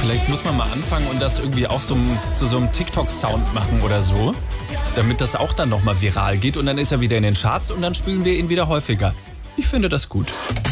Vielleicht muss man mal anfangen und das irgendwie auch zu so einem TikTok-Sound machen oder so, damit das auch dann nochmal viral geht und dann ist er wieder in den Charts und dann spielen wir ihn wieder häufiger. Ich finde das gut.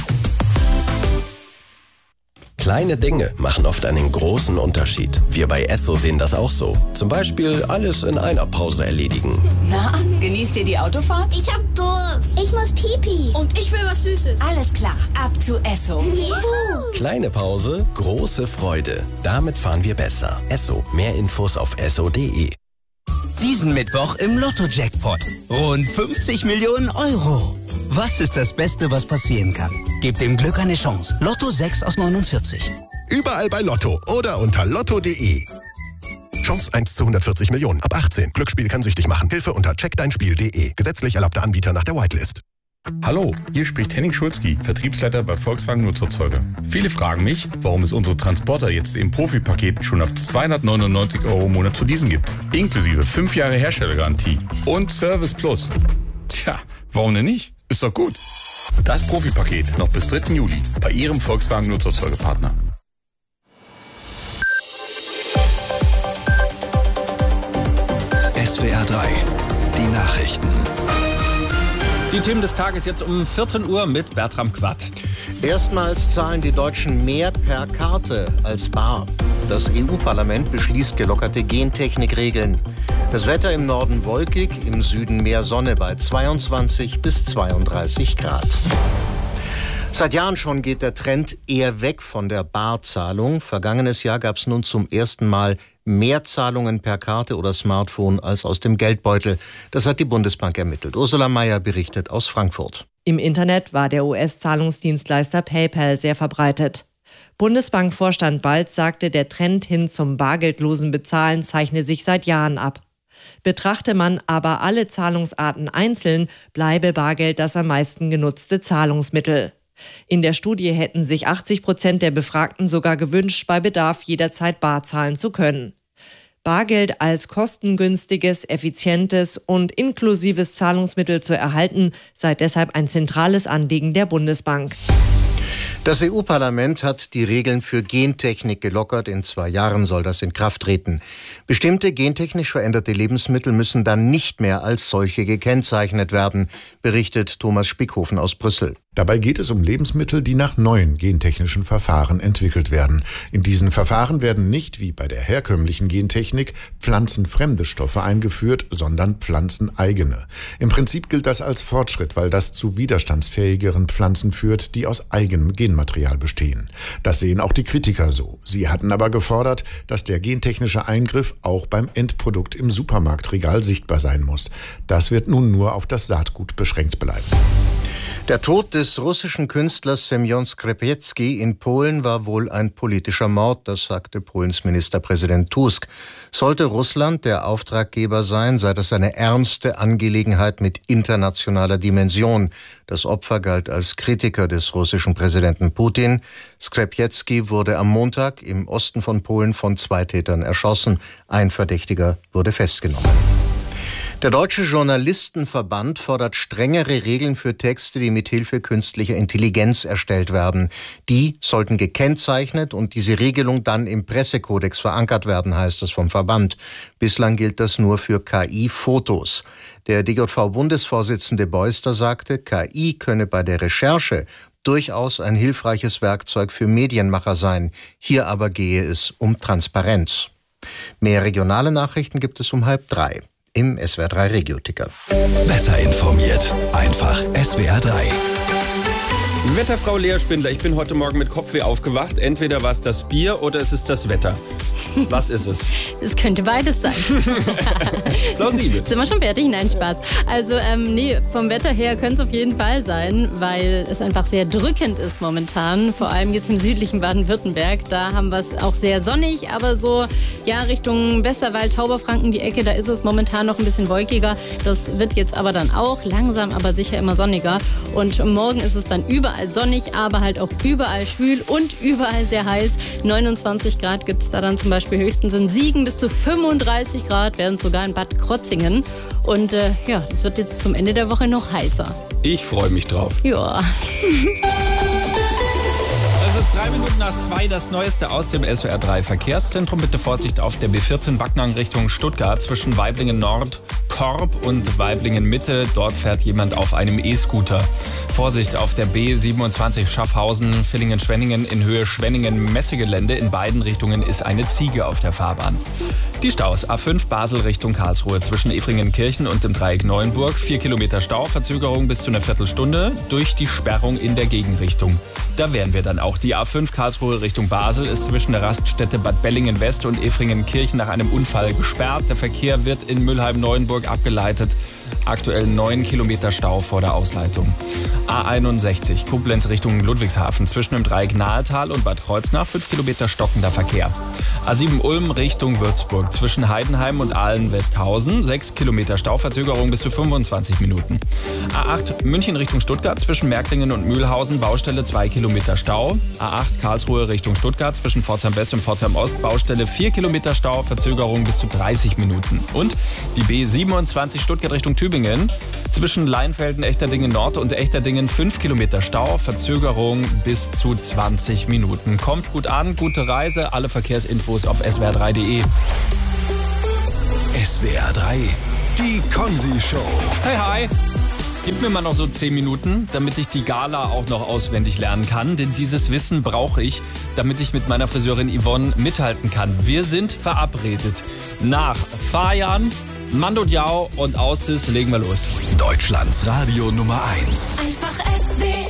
Kleine Dinge machen oft einen großen Unterschied. Wir bei Esso sehen das auch so. Zum Beispiel alles in einer Pause erledigen. Na, genießt ihr die Autofahrt? Ich hab Durst. Ich muss Pipi. Und ich will was Süßes. Alles klar, ab zu Esso. Juhu. Kleine Pause, große Freude. Damit fahren wir besser. Esso. Mehr Infos auf esso.de. Diesen Mittwoch im Lotto-Jackpot. Rund 50 Millionen Euro. Was ist das Beste, was passieren kann? Gebt dem Glück eine Chance. Lotto 6 aus 49. Überall bei Lotto oder unter lotto.de. Chance 1 zu 140 Millionen. Ab 18. Glücksspiel kann süchtig machen. Hilfe unter checkdeinspiel.de. Gesetzlich erlaubter Anbieter nach der Whitelist. Hallo, hier spricht Henning Schulzki, Vertriebsleiter bei Volkswagen Nutzerzeuger. Viele fragen mich, warum es unsere Transporter jetzt im Profipaket schon ab 299 € im Monat zu leasen gibt. Inklusive 5 Jahre Herstellergarantie und Service Plus. Tja, warum denn nicht? Ist doch gut. Das Profipaket noch bis 3. Juli bei Ihrem Volkswagen Nutzerzeugerpartner. SWR 3, die Nachrichten. Die Themen des Tages jetzt um 14 Uhr mit Bertram Quatt. Erstmals zahlen die Deutschen mehr per Karte als bar. Das EU-Parlament beschließt gelockerte Gentechnikregeln. Das Wetter im Norden wolkig, im Süden mehr Sonne bei 22 bis 32 Grad. Seit Jahren schon geht der Trend eher weg von der Barzahlung. Vergangenes Jahr gab es nun zum ersten Mal mehr Zahlungen per Karte oder Smartphone als aus dem Geldbeutel. Das hat die Bundesbank ermittelt. Ursula Mayer berichtet aus Frankfurt. Im Internet war der US-Zahlungsdienstleister PayPal sehr verbreitet. Bundesbankvorstand Balz sagte, der Trend hin zum bargeldlosen Bezahlen zeichne sich seit Jahren ab. Betrachte man aber alle Zahlungsarten einzeln, bleibe Bargeld das am meisten genutzte Zahlungsmittel. In der Studie hätten sich 80% der Befragten sogar gewünscht, bei Bedarf jederzeit bar zahlen zu können. Bargeld als kostengünstiges, effizientes und inklusives Zahlungsmittel zu erhalten, sei deshalb ein zentrales Anliegen der Bundesbank. Das EU-Parlament hat die Regeln für Gentechnik gelockert. In 2 Jahren soll das in Kraft treten. Bestimmte gentechnisch veränderte Lebensmittel müssen dann nicht mehr als solche gekennzeichnet werden, berichtet Thomas Spickhofen aus Brüssel. Dabei geht es um Lebensmittel, die nach neuen gentechnischen Verfahren entwickelt werden. In diesen Verfahren werden nicht, wie bei der herkömmlichen Gentechnik, pflanzenfremde Stoffe eingeführt, sondern pflanzeneigene. Im Prinzip gilt das als Fortschritt, weil das zu widerstandsfähigeren Pflanzen führt, die aus eigenem Genmaterial bestehen. Das sehen auch die Kritiker so. Sie hatten aber gefordert, dass der gentechnische Eingriff auch beim Endprodukt im Supermarktregal sichtbar sein muss. Das wird nun nur auf das Saatgut beschränkt bleiben. Der Tod des russischen Künstlers Semjon Skrzepetski in Polen war wohl ein politischer Mord, das sagte Polens Ministerpräsident Tusk. Sollte Russland der Auftraggeber sein, sei das eine ernste Angelegenheit mit internationaler Dimension. Das Opfer galt als Kritiker des russischen Präsidenten Putin. Skrzepetski wurde am Montag im Osten von Polen von 2 Tätern erschossen. Ein Verdächtiger wurde festgenommen. Der Deutsche Journalistenverband fordert strengere Regeln für Texte, die mit Hilfe künstlicher Intelligenz erstellt werden. Die sollten gekennzeichnet und diese Regelung dann im Pressekodex verankert werden, heißt es vom Verband. Bislang gilt das nur für KI-Fotos. Der DJV-Bundesvorsitzende Beuster sagte, KI könne bei der Recherche durchaus ein hilfreiches Werkzeug für Medienmacher sein. Hier aber gehe es um Transparenz. Mehr regionale Nachrichten gibt es um 2:30 im SWR 3 Regio-Ticker. Besser informiert. Einfach SWR 3. Wetterfrau Lea Spindler, ich bin heute Morgen mit Kopfweh aufgewacht. Entweder war es das Bier oder es ist das Wetter. Was ist es? Es könnte beides sein. Plausibel. Sind wir schon fertig? Nein, Spaß. Also, nee, vom Wetter her könnte es auf jeden Fall sein, weil es einfach sehr drückend ist momentan. Vor allem jetzt im südlichen Baden-Württemberg. Da haben wir es auch sehr sonnig, aber so, ja, Richtung Westerwald, Tauberfranken, die Ecke, da ist es momentan noch ein bisschen wolkiger. Das wird jetzt aber dann auch langsam, aber sicher immer sonniger. Und morgen ist es dann überall sonnig, aber halt auch überall schwül und überall sehr heiß. 29 Grad gibt es da dann zum Beispiel höchstens in Siegen, bis zu 35 Grad werden sogar in Bad Krotzingen. Und ja, das wird jetzt zum Ende der Woche noch heißer. Ich freue mich drauf. Ja. Es ist 3 Minuten nach 2 das Neueste aus dem SWR 3 Verkehrszentrum. Bitte Vorsicht auf der B14 Backnang Richtung Stuttgart zwischen Waiblingen Nord, Korb und Waiblingen Mitte. Dort fährt jemand auf einem E-Scooter. Vorsicht auf der B27 Schaffhausen, Villingen-Schwenningen in Höhe Schwenningen-Messegelände. In beiden Richtungen ist eine Ziege auf der Fahrbahn. Die Staus A5 Basel Richtung Karlsruhe zwischen Efringen-Kirchen und dem Dreieck Neuenburg. 4 Kilometer Stau, Verzögerung bis zu einer Viertelstunde durch die Sperrung in der Gegenrichtung. Da wären wir dann auch. Die A5 Karlsruhe Richtung Basel ist zwischen der Raststätte Bad Bellingen West und Efringen-Kirchen nach einem Unfall gesperrt. Der Verkehr wird in Mülheim-Neuenburg abgeleitet. Aktuell 9 Kilometer Stau vor der Ausleitung. A61 Koblenz Richtung Ludwigshafen zwischen dem Dreieck Nahetal und Bad Kreuznach 5 Kilometer stockender Verkehr. A7 Ulm Richtung Würzburg zwischen Heidenheim und Aalen-Westhausen 6 Kilometer Stauverzögerung bis zu 25 Minuten. A8 München Richtung Stuttgart zwischen Märklingen und Mühlhausen Baustelle 2 Kilometer Stau. A8 Karlsruhe Richtung Stuttgart zwischen Pforzheim West und Pforzheim Ost Baustelle 4 Kilometer Stau, Verzögerung bis zu 30 Minuten. Und die B27 Stuttgart Richtung Tübingen zwischen Leinfelden, Echterdingen Nord und Echterdingen 5 Kilometer Stau, Verzögerung bis zu 20 Minuten. Kommt gut an, gute Reise, alle Verkehrsinfos auf swr3.de. SWR 3, die Konzi-Show. Hey, hi. Gib mir mal noch so 10 Minuten, damit ich die Gala auch noch auswendig lernen kann. Denn dieses Wissen brauche ich, damit ich mit meiner Friseurin Yvonne mithalten kann. Wir sind verabredet. Nach Fajan, Mando Diao und Ausis legen wir los. Deutschlands Radio Nummer 1. Einfach SWR.